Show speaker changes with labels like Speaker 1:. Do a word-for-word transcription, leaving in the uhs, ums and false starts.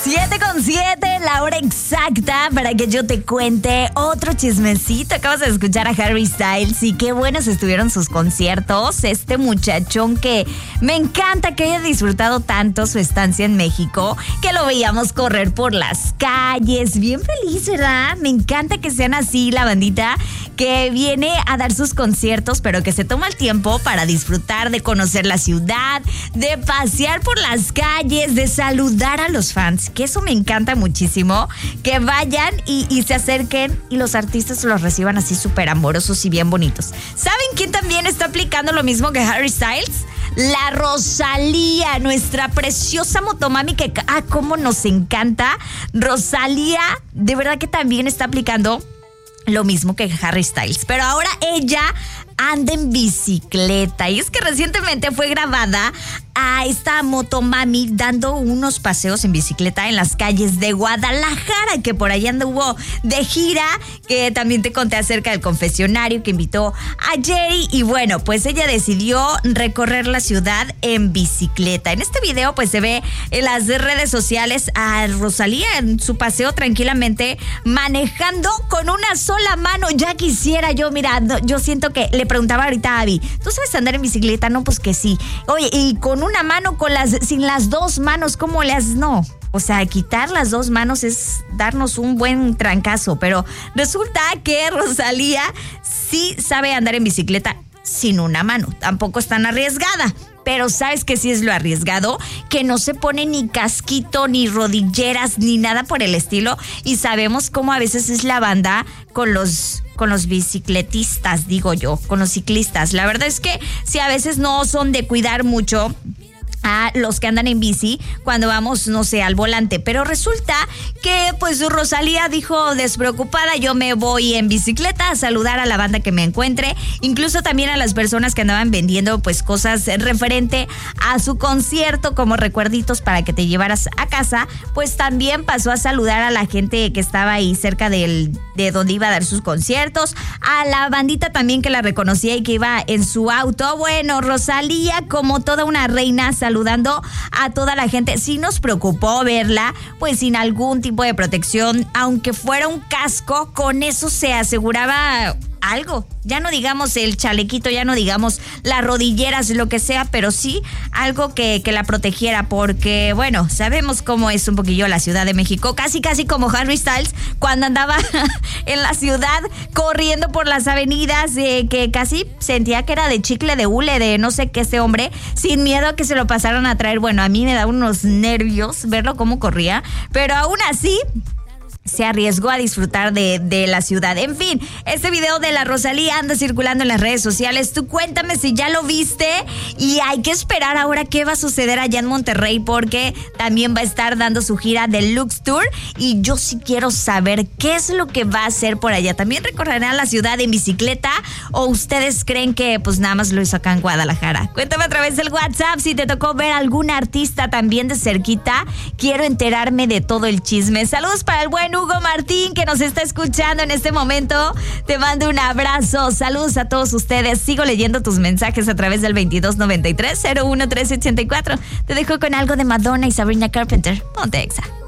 Speaker 1: siete con siete, la hora exacta para que yo te cuente otro chismecito. Acabas de escuchar a Harry Styles y qué buenos estuvieron sus conciertos. Este muchachón que me encanta que haya disfrutado tanto su estancia en México, que lo veíamos correr por las calles, bien feliz, ¿verdad? Me encanta que sean así la bandita que viene a dar sus conciertos, pero que se toma el tiempo para disfrutar de conocer la ciudad, de pasear por las calles, de saludar a los fans, que eso me encanta muchísimo, que vayan y, y se acerquen y los artistas los reciban así súper amorosos y bien bonitos. ¿Saben quién también está aplicando lo mismo que Harry Styles? La Rosalía, nuestra preciosa motomami que, ah, cómo nos encanta. Rosalía, de verdad que también está aplicando lo mismo que Harry Styles, pero ahora ella anda en bicicleta. Y es que recientemente fue grabada a esta motomami dando unos paseos en bicicleta en las calles de Guadalajara, que por allá anduvo de gira, que también te conté acerca del confesionario que invitó a Jerry. Y bueno, pues ella decidió recorrer la ciudad en bicicleta. En este video pues se ve en las redes sociales a Rosalía en su paseo tranquilamente manejando con una sola mano. Ya quisiera yo, mira, yo siento que le preguntaba ahorita a Abby, ¿tú sabes andar en bicicleta? No, pues que sí. Oye, y con una mano, con las, sin las dos manos, ¿cómo le haces? No. O sea, quitar las dos manos es darnos un buen trancazo. Pero resulta que Rosalía sí sabe andar en bicicleta sin una mano. Tampoco es tan arriesgada. Pero ¿sabes qué sí es lo arriesgado? Que no se pone ni casquito, ni rodilleras, ni nada por el estilo. Y sabemos cómo a veces es la banda con los, con los bicicletistas, digo yo, con los ciclistas. La verdad es que sí, a veces no son de cuidar mucho a los que andan en bici cuando vamos, no sé, al volante. Pero resulta que pues Rosalía dijo despreocupada, yo me voy en bicicleta a saludar a la banda que me encuentre, incluso también a las personas que andaban vendiendo pues cosas referente a su concierto como recuerditos para que te llevaras a casa. Pues también pasó a saludar a la gente que estaba ahí cerca del, de donde iba a dar sus conciertos, a la bandita también que la reconocía y que iba en su auto. Bueno, Rosalía como toda una reina saludando saludando a toda la gente. Sí nos preocupó verla pues sin algún tipo de protección, aunque fuera un casco, con eso se aseguraba algo. Ya no digamos el chalequito, ya no digamos las rodilleras, lo que sea, pero sí algo que, que la protegiera, porque bueno, sabemos cómo es un poquillo la Ciudad de México, casi casi como Harry Styles cuando andaba en la ciudad corriendo por las avenidas, eh, que casi sentía que era de chicle de hule, de no sé qué este hombre, sin miedo a que se lo pasaran a traer. Bueno, a mí me da unos nervios verlo cómo corría, pero aún así se arriesgó a disfrutar de, de la ciudad. En fin, este video de la Rosalía anda circulando en las redes sociales. Tú cuéntame si ya lo viste, y hay que esperar ahora qué va a suceder allá en Monterrey, porque también va a estar dando su gira Deluxe Tour, y yo sí quiero saber qué es lo que va a hacer por allá. ¿También recorrerán la ciudad en bicicleta o ustedes creen que pues nada más lo hizo acá en Guadalajara? Cuéntame a través del WhatsApp si te tocó ver a algún artista también de cerquita. Quiero enterarme de todo el chisme. Saludos para el buen Hugo Martín, que nos está escuchando en este momento. Te mando un abrazo. Saludos a todos ustedes. Sigo leyendo tus mensajes a través del veintidós noventa y tres cero uno tres ochenta y cuatro. Te dejo con algo de Madonna y Sabrina Carpenter. Ponte Exa.